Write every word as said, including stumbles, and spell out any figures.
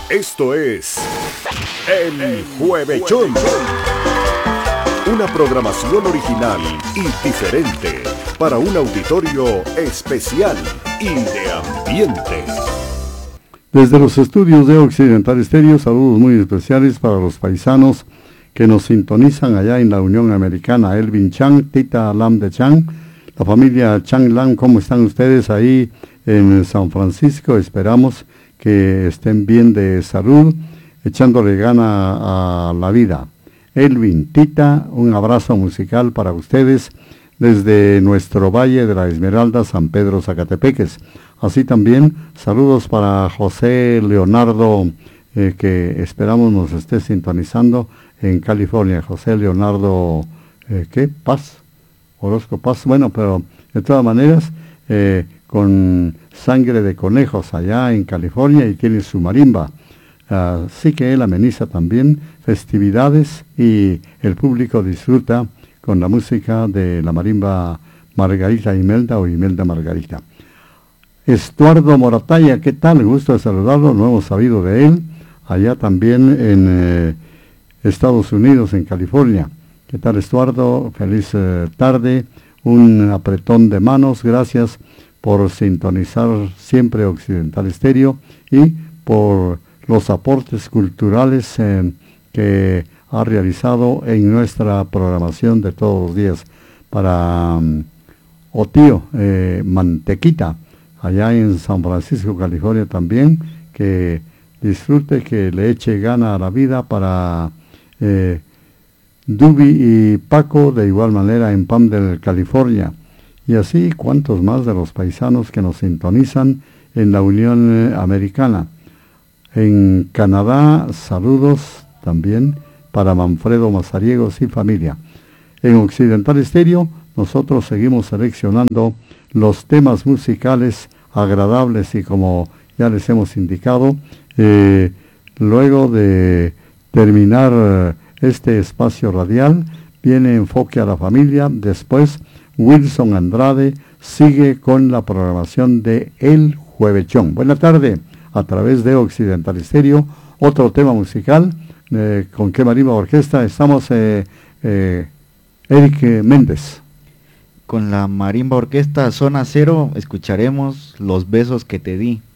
Esto es El Juevechón. Una programación original y diferente para un auditorio especial y de ambiente. Desde los estudios de Occidental Estéreo, saludos muy especiales para los paisanos que nos sintonizan allá en la Unión Americana. Elvin Chang, Tita Lam de Chang, la familia Chang Lam, ¿cómo están ustedes ahí en San Francisco? Esperamos que estén bien de salud, echándole gana a la vida. Elvin, Tita, un abrazo musical para ustedes desde nuestro Valle de la Esmeralda, San Pedro Zacatepeques. Así también, saludos para José Leonardo, eh, que esperamos nos esté sintonizando en California. José Leonardo, eh, ¿qué? Paz, Orozco Paz, bueno, pero de todas maneras, eh, con sangre de conejos allá en California y tiene su marimba. Así que él ameniza también festividades y el público disfruta con la música de la marimba Margarita Imelda o Imelda Margarita. Estuardo Morataya, ¿qué tal? Gusto de saludarlo, no hemos sabido de él, allá también en eh, Estados Unidos, en California. ¿Qué tal, Estuardo? Feliz eh, tarde, un apretón de manos, gracias por sintonizar siempre Occidental Estéreo y por los aportes culturales eh, que ha realizado en nuestra programación de todos los días. Para um, Otío eh, Mantequita, allá en San Francisco, California también, que disfrute, que le eche gana a la vida. Para eh, Dubi y Paco, de igual manera en Palmdale, California. Y así cuantos más de los paisanos que nos sintonizan en la Unión Americana. En Canadá, saludos también para Manfredo Mazariegos y familia. En Occidental Estéreo, nosotros seguimos seleccionando los temas musicales agradables y, como ya les hemos indicado, eh, luego de terminar este espacio radial, viene Enfoque a la Familia. Después, Wilson Andrade sigue con la programación de El Juevechón. Buena tarde, a través de Occidental Estéreo, otro tema musical. Eh, ¿Con qué marimba orquesta? Estamos eh, eh, Eric Méndez. Con la marimba orquesta Zona Cero escucharemos Los besos que te di.